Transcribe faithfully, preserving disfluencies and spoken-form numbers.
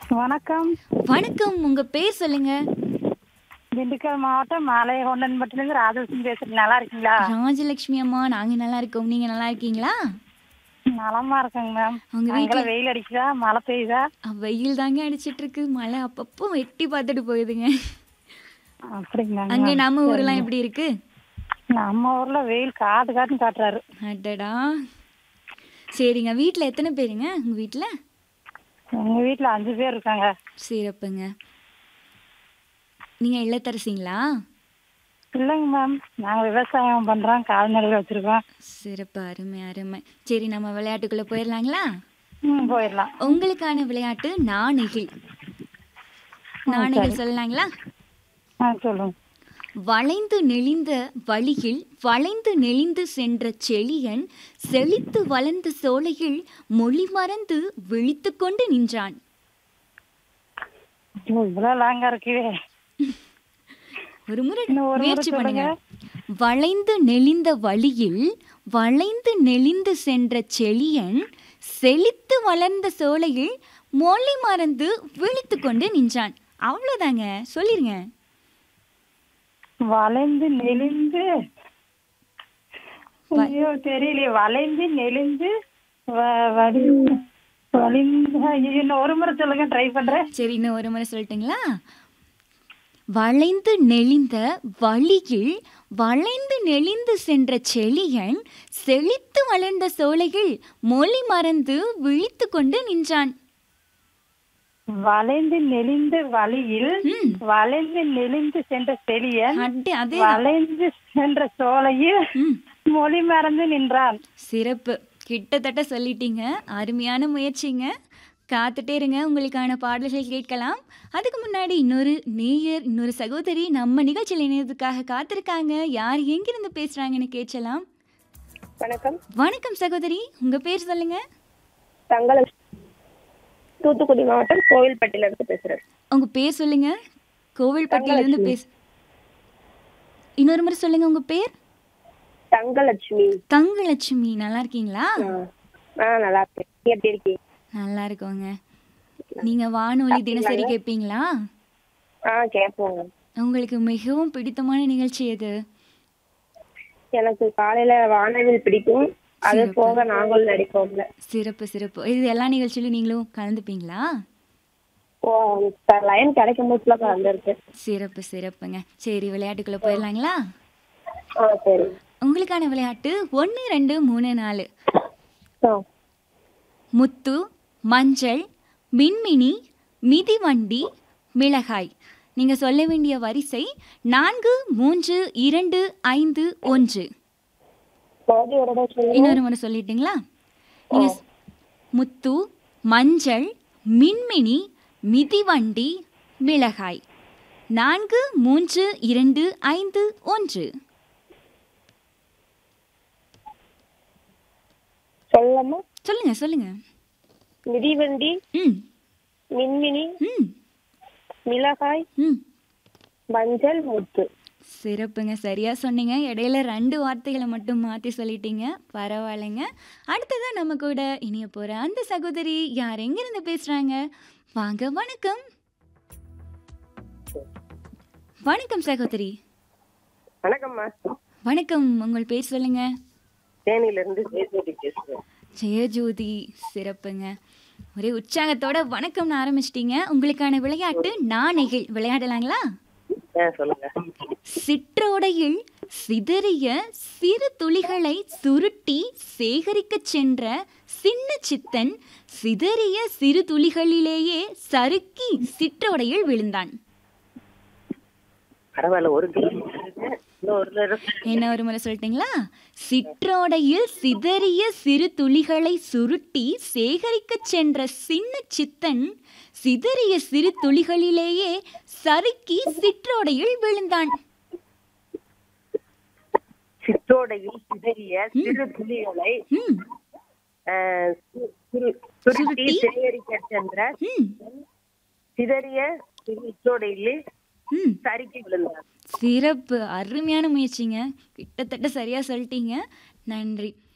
வணக்கம். வணக்கம். உங்க பேர் சொல்லுங்க. திண்டுக்கல் மாவட்டம் மாலையகொண்டன்பட்டிலிருந்து ராஜலட்சுமி பேசுறேன். நல்லா இருக்கீங்களா? ராஜலட்சுமி அம்மா, நாங்க நல்லா இருக்கோம். நீங்க நல்லா இருக்கீங்களா? நலமா இருக்கேங்க மேம். உங்க வீட்ல அங்கெல்லாம் வெயில் அடிக்குதா? மழை பெய்யுதா? அ, வெயில் தாங்க அடிச்சிட்டு இருக்கு. மழை அப்பப்போ எட்டி பார்த்துட்டு போகுதுங்க. அப்படிங்களாங்க அங்க மேம். நம்ம ஊர்லாம் சரிங்க. எப்படி இருக்கு? நம்ம ஊர்ல வெயில் காட்டு காட்டுன்னு காட்டுறாரு. அடடா. சரிங்க. வீட்ல எத்தனை பேருங்க உங்க வீட்ல? எங்க வீட்டுல அஞ்சு பேர் இருக்காங்க. சிறப்புங்க. நீங்க இல்லத்தரசிங்களா? இல்லைங்க மேம். நாங்க விவசாயம் பண்றோம், கால்நடைகள் வச்சிருக்கோம். சிறப்பு. அருமை அருமை. சரி, நம்ம விளையாட்டுக்குள்ள போயிடலாங்களா? ம் போயிடலாம். உங்களுக்கான விளையாட்டு நாணெகில். ம், நாணெகில் சரி. சொல்லலாங்களா? ஆ சொல்லுங்க. வளைந்து நெளிந்த வழியில் வளைந்து நெளிந்து சென்ற செழியன் செழித்து வளர்ந்த சோலையில் மொழி மறந்து விழித்து கொண்டு நின்றான். ஐயோ, இவ்வளவு லாங்கா இருக்குவே. ஒரு முறை இன்னும் ஒரு முறை முயற்சி சொல்லுங்க. பண்ணுங்க. வளைந்து நெளிந்த வழியில் வளைந்து நெளிந்து சென்ற செழியன் செழித்து வளர்ந்த சோலையில் மொழி மறந்து விழித்து கொண்டு நின்றான். அவ்வளோதாங்க. சொல்லிருங்க. வளைந்து நெளிந்து வ- ஐயோ தெரியலையே. வளைந்து நெளிந்து வ- வடி வலிந்து ஐயோ, இன்னும் ஒரு முறை சொல்லுங்க. ட்ரை பண்றேன். சரி, இன்னும் ஒரு முறை சொல்லட்டுங்களா? வளைந்து நெளிந்த வழியில் வளைந்து நெளிந்து சென்ற செழியன் செழித்து வளர்ந்த சோலையில் மொழி மறந்து விழித்து கொண்டு நின்றான். வளைந்து நெளிந்த வழியில் ம். வளைந்து நெளிந்து சென்ற செழியன் அட்டே அதே வளைந்து சென்ற சோலையில் ம் மொழி மறந்து நின்றான். சிறப்பு. கிட்டத்தட்ட சொல்லிட்டீங்க. அருமையான முயற்சிங்க. காத்துட்டே இருங்க, உங்களுக்கான பாடல்கள் கேட்கலாம். அதுக்கு முன்னாடி இன்னொரு நேயர், இன்னொரு சகோதரி நம்ம நிகழ்ச்சியில் இணையதுக்காக காத்திருக்காங்க. யார் எங்கிருந்து பேசுறாங்கன்னு கேட்கலாம். வணக்கம். வணக்கம் சகோதரி, உங்க பேர் சொல்லுங்க. தங்கலட்சுமி, தூத்துக்குடி மாவட்டம் கோவில்பட்டியில இருந்து பேசுறேன். உங்க பேர் சொல்லுங்க. கோவில்பட்டியில இருந்து பேச இன்னொரு முறை சொல்லுங்க. உங்க பேர்? தங்கலட்சுமி. தங்கலட்சுமி. நல்லா இருக்கீங்களா? ஆ ஆ, நல்லா இருக்கேன். நீங்க எப்படி இருக்கீங்க? நல்லா இருக்கோங்க. நீங்க வானொலி தினசரி கேட்பீங்களா? ஆ கேட்போங்க. உங்களுக்கு மிகவும் பிடித்தமான நிகழ்ச்சி எது? எனக்கு காலையில வானவில் பிடிக்கும். அது சிறப்பு. போக நாங்களும் நடிப்போம்ல. சிறப்பு சிறப்பு. இது எல்லா நிகழ்ச்சியிலும் நீங்களும் கலந்துப்பீங்களா? ஓ, லைன் கிடைக்கும் போதுலாம் கலந்துருக்கேன். சிறப்பு சிறப்புங்க. சரி, விளையாட்டுக்குள்ள போயிடலாங்களா? ஆ சரி. உங்களுக்கான விளையாட்டு ஒன்று ரெண்டு மூணு நாலு. ஆ முத்து, மஞ்சள், மின்மினி, மிதிவண்டி, மிளகாய். நீங்க சொல்ல வேண்டிய வரிசை நான்கு மூன்று இரண்டு ஐந்து ஒன்று. மறுபடியும் ஒரு தடவை சொல்லுங்க. இன்னொரு முறை சொல்லிட்டீங்களா? நீங்க ஸ்- முத்து, மஞ்சள், மின்மினி, மிதிவண்டி, மிளகாய். நான்கு மூன்று இரண்டு ஐந்து ஒன்று. சொல்லலாமா? சொல்லுங்க சொல்லுங்க. மிதிவண்டி, ம் மின்மினி, ம் மிளகாய், ம் மஞ்சள், முத்து. சிறப்புங்க. சரியா சொன்னீங்க. இடையில ரெண்டு வார்த்தைகளை மட்டும் மாற்றி சொல்லிட்டீங்க. பரவாயில்லைங்க. அடுத்ததான் நம்ம கூட இனிய போற அந்த சகோதரி யார் எங்கிருந்து பேசுறாங்க? வாங்க. வணக்கம். வணக்கம் சகோதரி. வணக்கம்மா. வணக்கம். உங்கள் பேர் சொல்லுங்க. தேனியில இருந்து ஜெயஜோதி பேசுறேன். ஜெயஜோதி. சிறப்புங்க. ஒரே உற்சாகத்தோட வணக்கம்னு ஆரம்பிச்சிட்டீங்க. உங்களுக்கான விளையாட்டு நாணெகில். விளையாடலாங்களா? ஆ சொல்லுங்க. சிற்றோடையில் சிதறிய சிறு துளிகளை சுருட்டி சேகரிக்கச் சென்ற சின்ன சித்தன் சிதறிய சிறு துளிகளிலேயே சறுக்கி சிற்றோடையில் விழுந்தான். பரவாயில்ல, ஒரு ஒரு என்ன ஒரு முறை சொல்லிட்டீங்களா? சிற்றோடையில் சிதறிய சிறு துளிகளை சுருட்டி சேகரிக்கச் சென்ற சின்ன சித்தன் சிதறிய சிறு துளிகளிலேயே சறுக்கி சிற்றோடையில் விழுந்தான். சிற்றோடையில் சிதறிய சிறு துளிகளை ம் ஆஹ், சு- சுரு- சுருட்டி சுருட்டி சேகரிக்க சென்ற ம் சிதறிய சிற்றோடையில் ம் சறுக்கி விழுந்தார். சிறப்பு. அருமையான முயற்சிங்க. கிட்டத்தட்ட சரியா சொல்லிட்டீங்க. நன்றி.